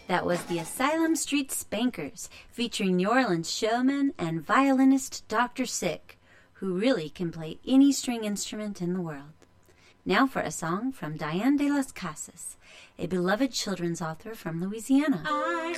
That was the Asylum Street Spankers, featuring New Orleans showman and violinist Dr. Sick, who really can play any string instrument in the world. Now for a song from Diane de las Casas, a beloved children's author from Louisiana.